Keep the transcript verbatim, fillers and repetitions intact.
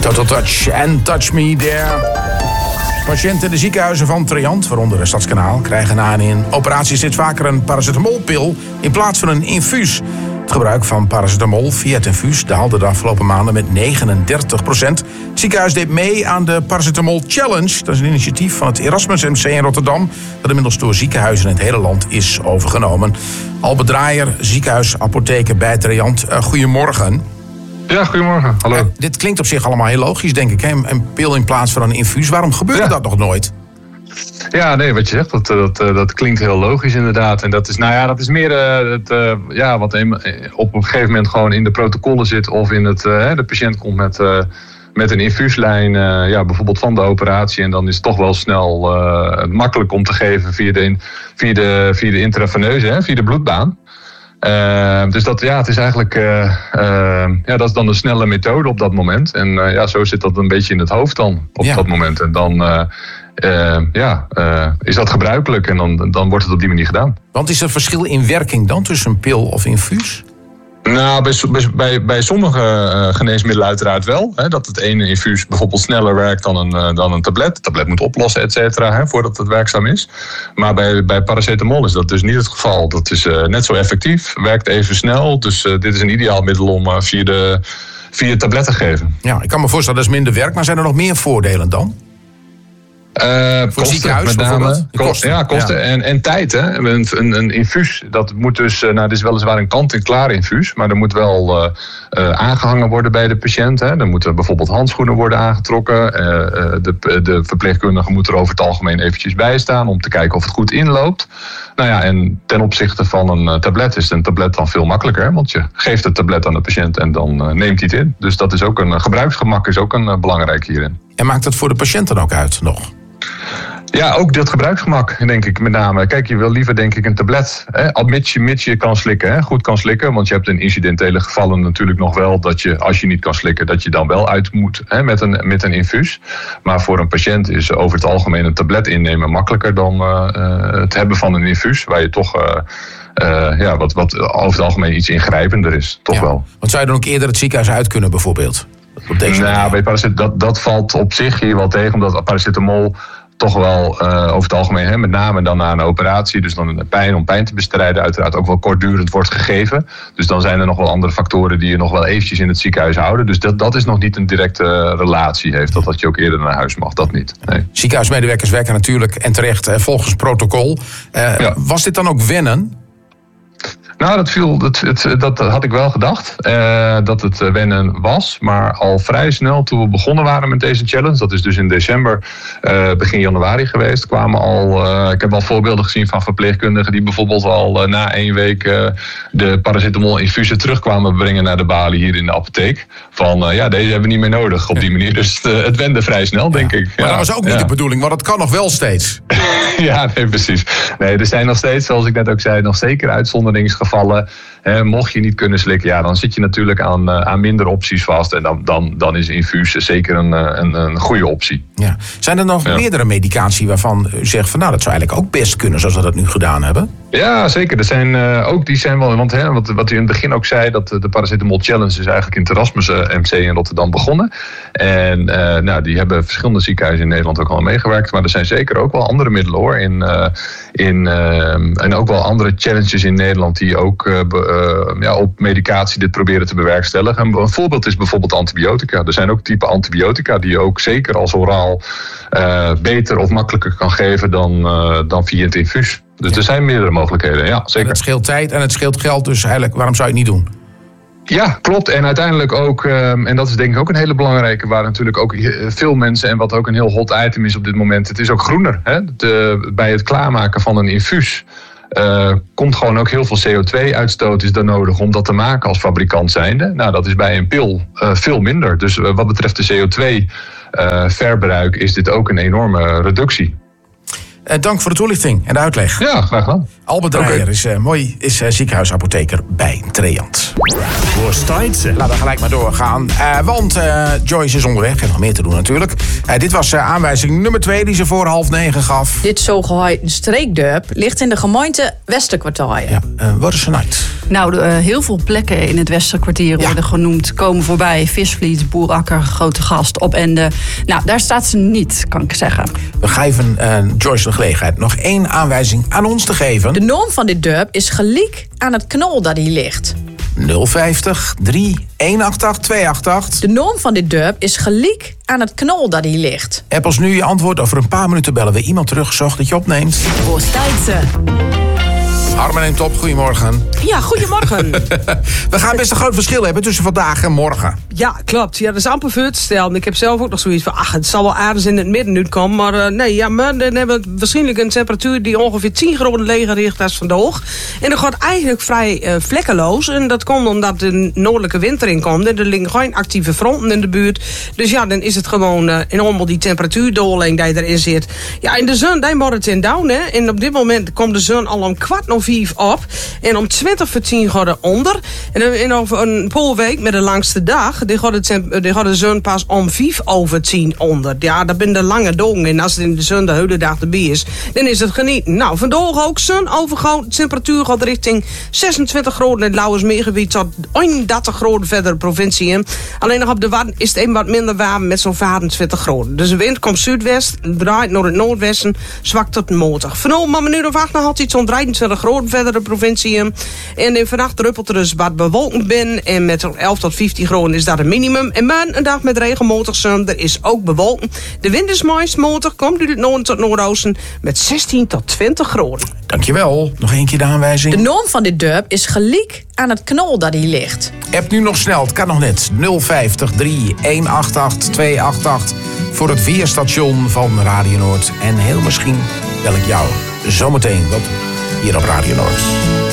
Total Touch en Touch Me There. Patiënten in de ziekenhuizen van Triant, waaronder het Stadskanaal, krijgen na een operatie steeds vaker een paracetamolpil in plaats van een infuus. Het gebruik van paracetamol via het infuus daalde de afgelopen maanden met negenendertig procent. Het ziekenhuis deed mee aan de Paracetamol Challenge. Dat is een initiatief van het Erasmus M C in Rotterdam, dat inmiddels door ziekenhuizen in het hele land is overgenomen. Albert Draaier, ziekenhuisapotheker bij Triant. Uh, goedemorgen. Ja, goedemorgen. Hallo. Uh, dit klinkt op zich allemaal heel logisch, denk ik. Hè? Een pil in plaats van een infuus. Waarom gebeurde ja. dat nog nooit? Ja, nee, wat je zegt, dat, dat, dat klinkt heel logisch inderdaad. En dat is, nou ja, dat is meer uh, het, uh, ja, wat op een gegeven moment gewoon in de protocollen zit. Of in het, uh, de patiënt komt met, uh, met een infuuslijn, uh, ja, bijvoorbeeld van de operatie. En dan is het toch wel snel uh, makkelijk om te geven via de, via de, via de intraveneuze, hè, via de bloedbaan. Uh, dus dat, ja, het is eigenlijk, uh, uh, ja, dat is dan een snelle methode op dat moment. En uh, ja, zo zit dat een beetje in het hoofd dan op ja. dat moment. En dan, uh, uh, ja, uh, is dat gebruikelijk en dan, dan wordt het op die manier gedaan. Want is er verschil in werking dan tussen een pil of infuus? Nou, bij, bij, bij sommige uh, geneesmiddelen uiteraard wel. Hè, dat het ene infuus bijvoorbeeld sneller werkt dan een, uh, dan een tablet. Het tablet moet oplossen, et cetera, hè, voordat het werkzaam is. Maar bij, bij paracetamol is dat dus niet het geval. Dat is uh, net zo effectief, werkt even snel. Dus uh, dit is een ideaal middel om uh, via, de, via het tablet te geven. Ja, ik kan me voorstellen dat is minder werk, maar zijn er nog meer voordelen dan? Uh, Voor kosten, met name. Kosten, ja, kosten ja. En, en tijd. Hè. Een, een, een infuus, dat moet dus, nou, dit is weliswaar een kant-en-klaar infuus, maar er moet wel uh, uh, aangehangen worden bij de patiënt. Hè. Er moeten bijvoorbeeld handschoenen worden aangetrokken. Uh, de, de verpleegkundige moet er over het algemeen eventjes bij staan om te kijken of het goed inloopt. Nou ja, en ten opzichte van een tablet is een tablet dan veel makkelijker, want je geeft het tablet aan de patiënt en dan uh, neemt hij het in. Dus dat is ook een gebruiksgemak is ook een uh, belangrijk hierin. En maakt het voor de patiënt dan ook uit nog? Ja, ook dat gebruiksgemak, denk ik met name. Kijk, je wil liever, denk ik, een tablet. Hè, mits, je, mits je kan slikken, hè, goed kan slikken. Want je hebt in incidentele gevallen natuurlijk nog wel dat je, als je niet kan slikken, dat je dan wel uit moet, hè, met, een, met een infuus. Maar voor een patiënt is over het algemeen een tablet innemen makkelijker dan uh, het hebben van een infuus, waar je toch Uh, Uh, ja, wat, wat over het algemeen iets ingrijpender is, toch ja. wel. Want zou je dan ook eerder het ziekenhuis uit kunnen bijvoorbeeld? Op deze nou, bij paracet, dat, dat valt op zich hier wel tegen, omdat paracetamol toch wel uh, over het algemeen, hè, met name dan na een operatie, dus dan een pijn om pijn te bestrijden, uiteraard ook wel kortdurend wordt gegeven. Dus dan zijn er nog wel andere factoren die je nog wel eventjes in het ziekenhuis houden. Dus dat, dat is nog niet een directe uh, relatie heeft, dat, dat je ook eerder naar huis mag, dat niet. Nee. Ziekenhuismedewerkers werken natuurlijk en terecht uh, volgens protocol. Uh, ja. Was dit dan ook wennen? Nou, dat, viel, dat, het, dat had ik wel gedacht, uh, dat het wennen was. Maar al vrij snel toen we begonnen waren met deze challenge, dat is dus in december, uh, begin januari geweest, kwamen al, uh, ik heb al voorbeelden gezien van verpleegkundigen die bijvoorbeeld al uh, na één week uh, de paracetamol-infusen terugkwamen brengen naar de balie hier in de apotheek. Van, uh, ja, deze hebben we niet meer nodig op die manier. Dus uh, het wende vrij snel, denk ja. ik. Maar ja, dat was ook niet ja. de bedoeling, want het kan nog wel steeds. Ja, nee, precies. Nee, er zijn nog steeds, zoals ik net ook zei, nog zeker uitzonderingsgevallen. He, mocht je niet kunnen slikken, ja, dan zit je natuurlijk aan, uh, aan minder opties vast. En dan, dan, dan is infuus zeker een, een, een goede optie. Ja. Zijn er nog ja. meerdere medicatie waarvan u zegt van nou, dat zou eigenlijk ook best kunnen zoals we dat nu gedaan hebben? Ja, zeker. Er zijn uh, ook die zijn wel, want hè, wat, wat u in het begin ook zei, dat de Paracetamol Challenge is eigenlijk in het Erasmus uh, M C in Rotterdam begonnen. En uh, nou, die hebben verschillende ziekenhuizen in Nederland ook al meegewerkt. Maar er zijn zeker ook wel andere middelen hoor. In, uh, in, uh, en ook wel andere challenges in Nederland die ook uh, be, uh, ja, op medicatie dit proberen te bewerkstelligen. Een, een voorbeeld is bijvoorbeeld antibiotica. Er zijn ook type antibiotica die je ook zeker als oraal uh, beter of makkelijker kan geven dan, uh, dan via het infuus. Dus ja. er zijn meerdere mogelijkheden, ja, zeker. En het scheelt tijd en het scheelt geld, dus eigenlijk, waarom zou je het niet doen? Ja, klopt. En uiteindelijk ook, um, en dat is denk ik ook een hele belangrijke, waar natuurlijk ook veel mensen, en wat ook een heel hot item is op dit moment, het is ook groener. Hè? De, bij het klaarmaken van een infuus uh, komt gewoon ook heel veel C O twee uitstoot is dan nodig om dat te maken als fabrikant zijnde. Nou, dat is bij een pil uh, veel minder. Dus uh, wat betreft de C O twee uh, verbruik is dit ook een enorme reductie. Uh, dank voor de toelichting en de uitleg. Ja, graag gedaan. Albert Dreyer Okay. is, uh, mooi, is uh, ziekenhuisapotheker bij Treant. Voor Steitse. Laten we gelijk maar doorgaan. Uh, want uh, Joyce is onderweg. Heeft nog meer te doen natuurlijk. Uh, dit was uh, aanwijzing nummer twee die ze voor half negen gaf. Dit zogeheten streekdorp ligt in de gemeente Westerkwartier. Ja, uh, wat is er uit? Nou, de, uh, heel veel plekken in het Westerkwartier worden Ja. genoemd. Komen voorbij. Visvliet, Boerakker, Grote Gast, Opende. Nou, daar staat ze niet, kan ik zeggen. We geven uh, Joyce de gelegenheid nog één aanwijzing aan ons te geven. De naam van dit dorp is gelijk aan het knol dat hier ligt. nul vijftig drie een acht acht twee acht acht. De naam van dit dorp is gelijk aan het knol dat hier ligt. App ons nu je antwoord. Over een paar minuten bellen we iemand teruggezocht dat je opneemt. Voor Steitse. Harmen neemt op. Goedemorgen. Ja, goedemorgen. We gaan best een groot verschil hebben tussen vandaag en morgen. Ja, klopt. Ja, dat is amper voor te stellen. Ik heb zelf ook nog zoiets van, ach, het zal wel aardig in het midden nu komen. Maar uh, nee, ja, maar dan hebben we waarschijnlijk een temperatuur die ongeveer tien graden leger richt als vandaag. En dat gaat eigenlijk vrij uh, vlekkeloos. En dat komt omdat de noordelijke winter inkomt. En er liggen geen actieve fronten in de buurt. Dus ja, dan is het gewoon uh, enorm die temperatuurdoling die erin zit. Ja, in de zon, die wordt het in down, hè. En op dit moment komt de zon al om kwart nog vijf op. En om twintig voor tien gaat er onder. En in over een paar week met de langste dag, die gaat, het, die gaat de zon pas om vijf over tien onder. Ja, dat zijn de lange dagen. En als het in de zon de hele dag erbij is, dan is het genieten. Nou, vandaag ook zon overgoud. De temperatuur gaat richting zesentwintig graden in het Lauwersmeergebied tot eenendertig graden verder de provincie in. Alleen nog op de Wadden is het even wat minder warm met zo'n vijfentwintig graden. Dus de wind komt zuidwest, draait naar het noordwesten, zwakt tot matig. Vanavond maar minuut of acht nog altijd zo'n drieëntwintig graden verder de provincie in. En in vannacht druppelt er dus wat bewolking binnen. En met elf tot vijftien graden is dat een minimum. En morgen een dag met regenmatig zon. Er is ook bewolking. De wind is meest matig. Komt uit het noorden tot noordoosten. Met zestien tot twintig graden. Dankjewel. Nog één keer de aanwijzing. De naam van dit dorp is gelijk aan het knol dat hier ligt. App nu nog snel. Het kan nog net. nul vijftig drie een acht acht twee acht acht voor het weerstation van Radio Noord. En heel misschien bel ik jou zometeen wat hier op Radio Noord.